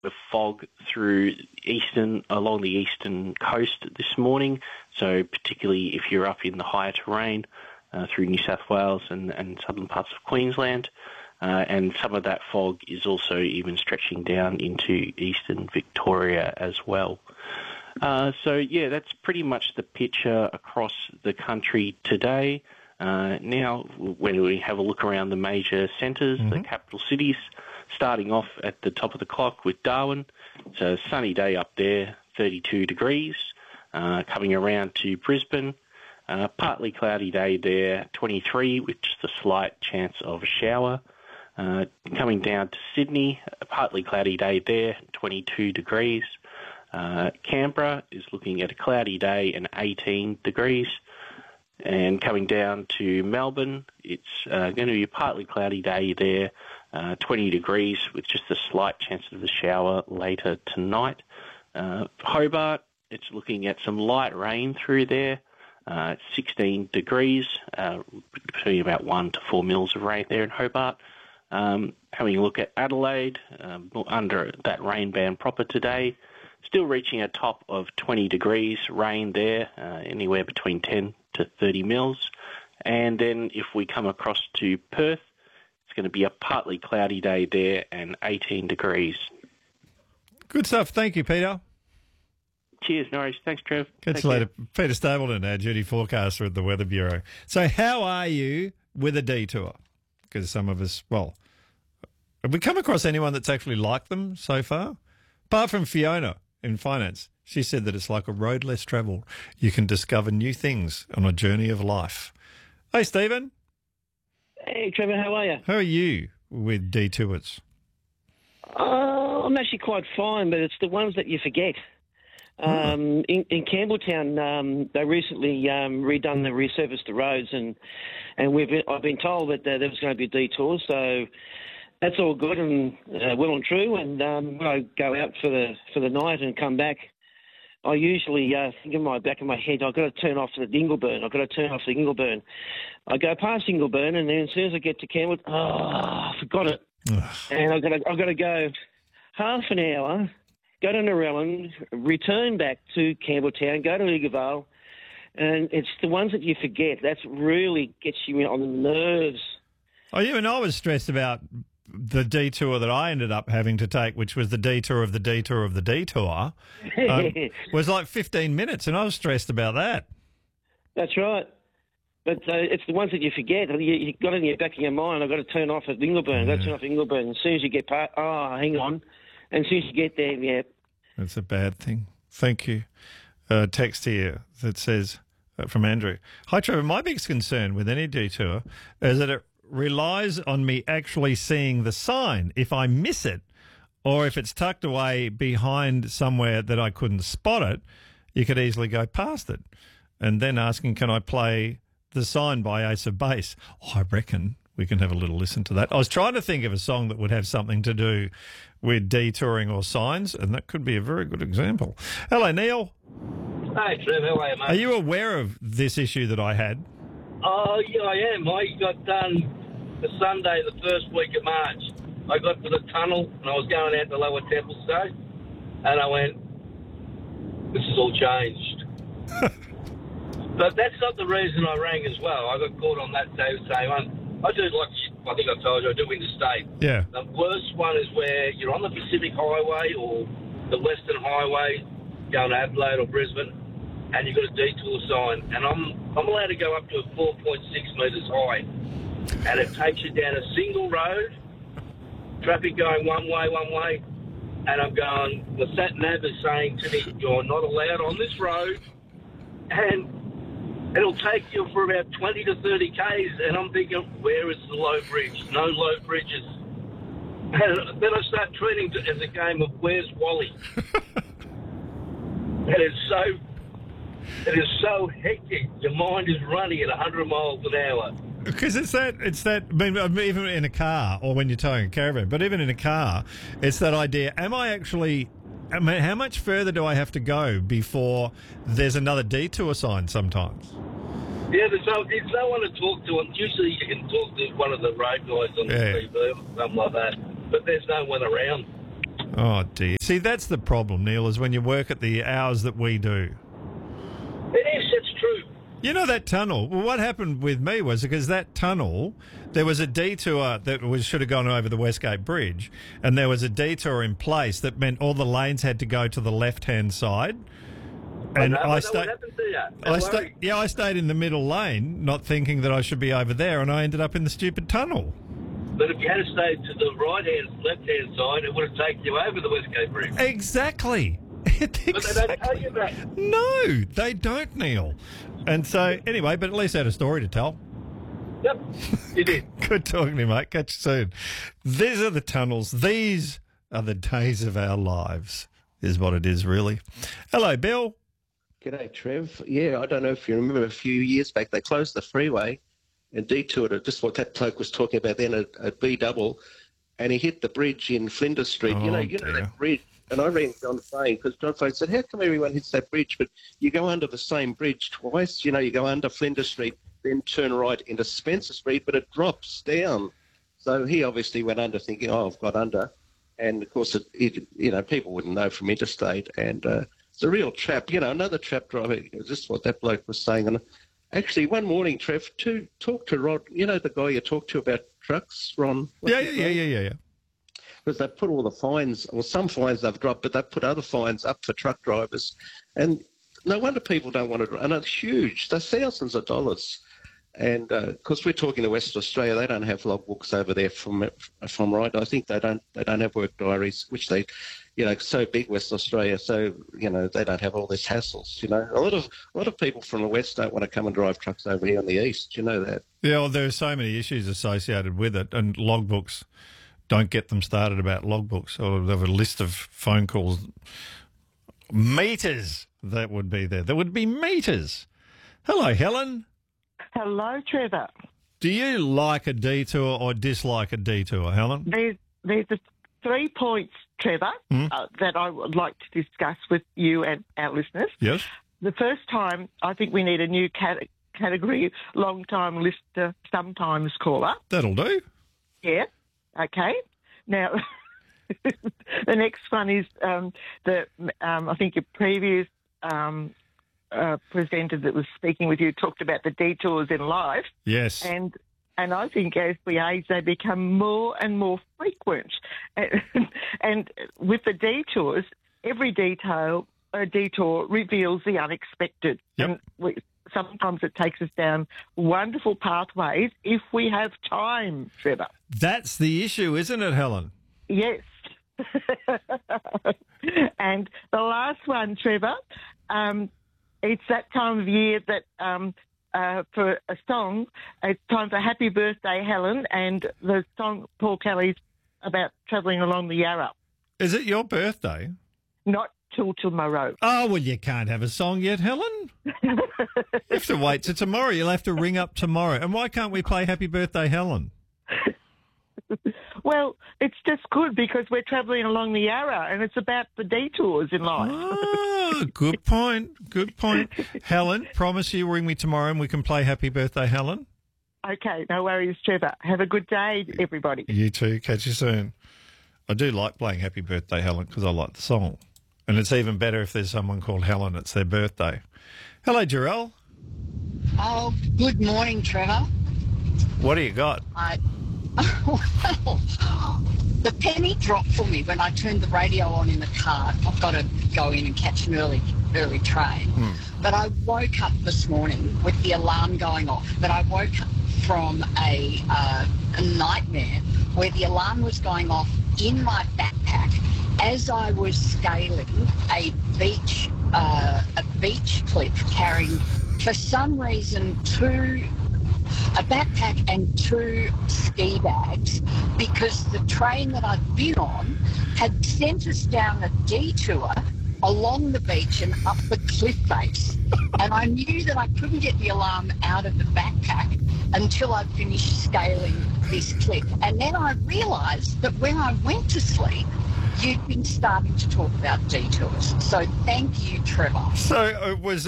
of fog through along the eastern coast this morning. So particularly if you're up in the higher terrain through New South Wales and southern parts of Queensland. And some of that fog is also even stretching down into eastern Victoria as well. That's pretty much the picture across the country today. Now, when we have a look around the major centres, the capital cities, starting off at the top of the clock with Darwin. It's a sunny day up there, 32 degrees. Coming around to Brisbane, partly cloudy day there, 23, with just a slight chance of a shower. Coming down to Sydney, a partly cloudy day there, 22 degrees. Canberra is looking at a cloudy day and 18 degrees. And coming down to Melbourne, it's going to be a partly cloudy day there, 20 degrees with just a slight chance of a shower later tonight. Hobart, it's looking at some light rain through there, 16 degrees, between about 1 to 4 mils of rain there in Hobart. Having a look at Adelaide, under that rain band proper today, still reaching a top of 20 degrees, rain there, anywhere between 10 to 30 mils. And then if we come across to Perth, it's going to be a partly cloudy day there and 18 degrees. Good stuff. Thank you, Peter. Cheers, Norris. Thanks, Trev. Catch you later. Peter Stapleton, our duty forecaster at the Weather Bureau. So how are you with a detour? Because some of us, have we come across anyone that's actually liked them so far? Apart from Fiona in finance, she said that it's like a road less travelled. You can discover new things on a journey of life. Hey, Stephen. Hey, Trevor, how are you? How are you with detours? I'm actually quite fine, but it's the ones that you forget. In Campbelltown, they recently resurfaced the roads, and I've been told that there was going to be a detour, so that's all good and well and true. And when I go out for the night and come back, I usually think in my back of my head, I've got to turn off to the Ingleburn. I go past Ingleburn, and then as soon as I get to Campbelltown, I forgot it, and I've got to go half an hour, go to Narellan, return back to Campbelltown, go to Eagavale, and it's the ones that you forget. That's really gets you on the nerves. Oh, yeah, and I was stressed about the detour that I ended up having to take, which was the detour of the detour of the detour, was like 15 minutes, and I was stressed about that. That's right. But it's the ones that you forget. You got in the back of your mind, I've got to turn off at Ingleburn. I've got to turn off Ingleburn. As soon as you get past, hang on. And as soon as you get there, yeah. That's a bad thing. Thank you. Text here that says, from Andrew, hi, Trevor, my biggest concern with any detour is that it relies on me actually seeing the sign. If I miss it, or if it's tucked away behind somewhere that I couldn't spot it, you could easily go past it. And then asking, can I play the sign by Ace of Base? Oh, I reckon we can have a little listen to that. I was trying to think of a song that would have something to do with detouring or signs, and that could be a very good example. Hello, Neil. Hey, Trev, how are you, mate? Are you aware of this issue that I had? Oh, yeah, I am. I got done the Sunday, the first week of March. I got to the tunnel, and I was going out to Lower Templestone, and I went, this has all changed. But that's not the reason I rang as well. I got caught on that day saying, I do, like I think I told you, I do interstate. Yeah. The worst one is where you're on the Pacific Highway or the Western Highway going to Adelaide or Brisbane, and you've got a detour sign, and I'm allowed to go up to a 4.6 metres high, and it takes you down a single road, traffic going one way, and I'm going, the sat-nav is saying to me, you're not allowed on this road, and it'll take you for about 20 to 30 Ks, and I'm thinking, where is the low bridge? No low bridges. And then I start treating it as a game of where's Wally? And it is so hectic. Your mind is running at 100 miles an hour. Because it's that, I mean, even in a car or when you're towing a caravan, but even in a car, it's that idea, how much further do I have to go before there's another detour sign sometimes? Yeah, there's no one to talk to. And usually you can talk to one of the road guys on the TV or something like that, but there's no one around. Oh, dear. See, that's the problem, Neil, is when you work at the hours that we do. It is, it's true. You know that tunnel? Well, what happened with me was because that tunnel, there was a detour that should have gone over the Westgate Bridge, and there was a detour in place that meant all the lanes had to go to the left-hand side. And I know what happened to you. I stayed in the middle lane, not thinking that I should be over there, and I ended up in the stupid tunnel. But if you had stayed to the left-hand side, it would have taken you over the Westgate Bridge. Exactly. But they don't tell you that. No, they don't, Neil. And so, anyway, but at least I had a story to tell. Yep, you did. Good talking to you, mate. Catch you soon. These are the tunnels. These are the days of our lives, is what it is, really. Hello, Bill. G'day, Trev. Yeah, I don't know if you remember a few years back, they closed the freeway and detoured it, just what that bloke was talking about then, a B-double, and he hit the bridge in Flinders Street. Oh, you know that bridge. And I rang John Fane because John Fane said, how come everyone hits that bridge? But you go under the same bridge twice. You know, you go under Flinders Street, then turn right into Spencer Street, but it drops down. So he obviously went under thinking, oh, I've got under. And, of course, people wouldn't know from interstate. And it's a real trap. You know, another trap driver, just what that bloke was saying. And actually, one morning, Trev, to talk to Rod, you know the guy you talked to about trucks, Ron? Yeah. Because they put all the fines, or some fines they've dropped, but they've put other fines up for truck drivers. And no wonder people don't want to, and it's huge. They're thousands of dollars. And because we're talking to Western Australia, they don't have logbooks over there from right. I think they don't have work diaries, which they, so big Western Australia, so they don't have all these hassles. A lot of people from the west don't want to come and drive trucks over here in the east. You know that. Yeah, well, there are so many issues associated with it, and logbooks. Don't get them started about logbooks, or they have a list of phone calls. Meters that would be there. There would be meters. Hello, Helen. Hello, Trevor. Do you like a detour or dislike a detour, Helen? There's 3 points, Trevor, that I would like to discuss with you and our listeners. Yes. The first time, I think we need a new category, long-time listener, sometimes caller. That'll do. Yeah. Okay. Now, the next one is I think your previous presenter that was speaking with you talked about the detours in life. Yes. And I think as we age, they become more and more frequent. And with the detours, every detour reveals the unexpected. Yep. And sometimes it takes us down wonderful pathways if we have time, Trevor. That's the issue, isn't it, Helen? Yes. And the last one, Trevor, it's that time of year that for a song, it's time for Happy Birthday, Helen, and the song Paul Kelly's about travelling along the Yarra. Is it your birthday? Not till tomorrow. Oh, well, you can't have a song yet, Helen. You have to wait till tomorrow. You'll have to ring up tomorrow. And why can't we play Happy Birthday, Helen? Well, it's just good because we're travelling along the Yarra and it's about the detours in life. Ah, good point. Good point. Helen, promise you ring me tomorrow and we can play Happy Birthday, Helen. Okay, no worries, Trevor. Have a good day, everybody. You too. Catch you soon. I do like playing Happy Birthday, Helen, because I like the song. And it's even better if there's someone called Helen. It's their birthday. Hello, Jarell. Oh, good morning, Trevor. What do you got? Well, the penny dropped for me when I turned the radio on in the car. I've got to go in and catch an early train. But I woke up this morning with the alarm going off. But I woke up from a nightmare where the alarm was going off in my backpack as I was scaling a beach cliff carrying, for some reason, a backpack and 2 ski bags, because the train that I'd been on had sent us down a detour along the beach and up the cliff face. And I knew that I couldn't get the alarm out of the backpack until I'd finished scaling this cliff. And then I realised that when I went to sleep, you'd been starting to talk about detours. So thank you, Trevor. So it was...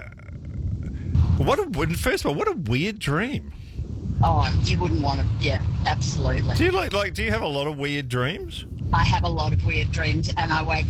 First of all, what a weird dream. Oh, you wouldn't want to... Yeah, absolutely. Do you do you have a lot of weird dreams? I have a lot of weird dreams, and I wake